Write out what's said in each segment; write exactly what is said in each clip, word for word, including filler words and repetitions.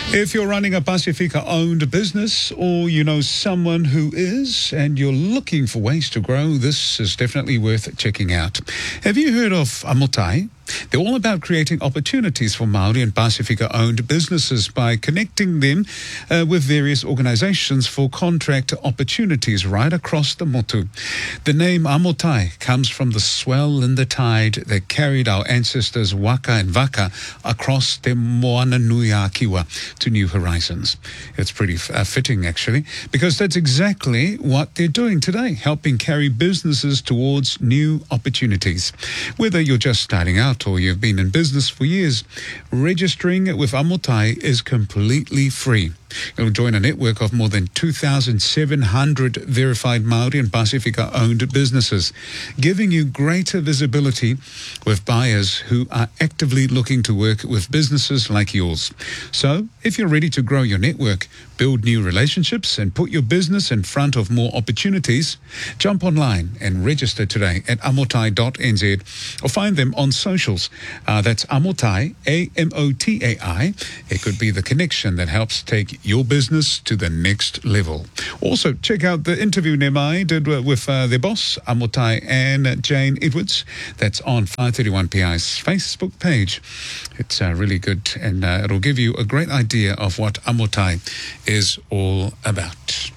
If you're running a Pacifica-owned business or you know someone who is and you're looking for ways to grow, this is definitely worth checking out. Have you heard of Amotai? They're all about creating opportunities for Māori and Pacifica-owned businesses by connecting them uh, with various organizations for contract opportunities right across the motu. The name Amotai comes from the swell in the tide that carried our ancestors Waka and Vaka across Te Moana Nui a Kiwa to new horizons. It's pretty uh, fitting, actually, because that's exactly what they're doing today, helping carry businesses towards new opportunities. Whether you're just starting out or you've been in business for years, registering with Amotai is completely free. You'll join a network of more than two thousand seven hundred verified Māori and Pacifica-owned businesses, giving you greater visibility with buyers who are actively looking to work with businesses like yours. So, if you're ready to grow your network, build new relationships, and put your business in front of more opportunities, jump online and register today at amotai dot n z or find them on socials. Uh, that's Amotai, A M O T A I. It could be the connection that helps take your business to the next level. Also, check out the interview Nemai did with uh, their boss, Amotai and Jane Edwards. That's on five thirty-one P I's Facebook page. It's uh, really good, and uh, it'll give you a great idea of what Amotai is all about.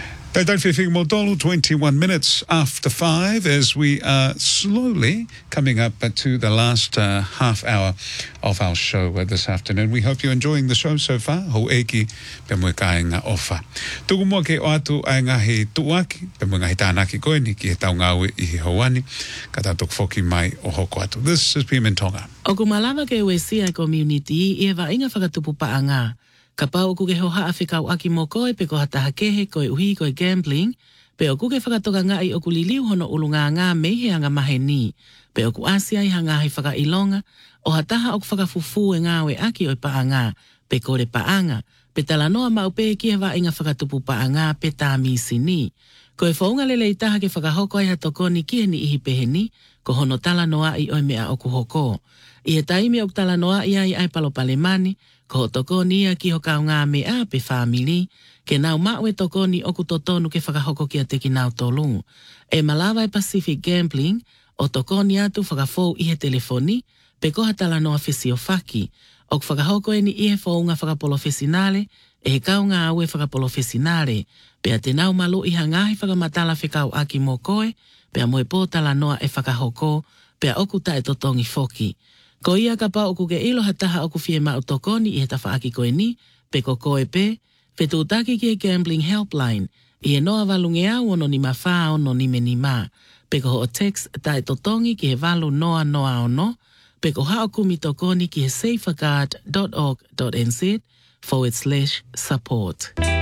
twenty-one minutes after five as we are slowly coming up to the last uh, half hour of our show uh, this afternoon. We hope you're enjoying the show so far. Ho eki pe mo kai nga ofa. Tuku mo ke o atu ai ngahi tuaki pe mo ngahi tānaki koe ni ki he tau ngāwe i he hauani ka tātuk foki mai o hoko atu. This is Pia Mentonga. O kumalawa ke wesia community i e wa inga whakatupu paanga. Ka pau kuke hoha a whikau aki mo koe pe ko hataha kehe koe uhi koe gambling, pe o kuke whakatoka ngai o kuliliu hono ulunga ngā meihe anga mahe ni, pe o ku asia i hanga hi whakailonga, o hataha o ku whakafufu e ngāwe aki o i paanga, pe kore paanga, pe talanoa maupe ki hewa inga whakatupu paanga pe tā misi ni. Ko e whaunga lele i taha ke whakahoko ai hatoko ni ki ni ihi pehe ni, ko hono talanoa i oi mea o ku hoko. I he taimi o ku talanoa i ai ai palopale mani, ko toko nia ki ho kau ngā mea pe whamili, ke nau maue toko ni oku totonu ke whakahoko kia te ki nau tolu. E malawa e Pacific Gambling, o toko ni atu whakafou i he telefoni, pe koha tala noa whesi o whaki. O ku whakahoko e ni i he whaunga whakapolo whesinale, e he kau ngā aue whakapolo whesinale, pe a te nau malu i hangahi whakamatala whekau aki mo koe, pe a moe pō tala noa e whakahoko, pe a oku ta e totongi whoki. Ko ia ka pa oku ke ilo hataha oku fie ma utokoni i he tawhaaki koe ni, pe ko koe pe, pe tūtaki ki e gambling helpline, i e noa walunge au ono ni mawha ono ni me ni ma, pe ko ho text ta e totongi ki he walu noa noa ono, pe ko hao kumi tokoni ki he safeguard dot org dot n z forward slash support.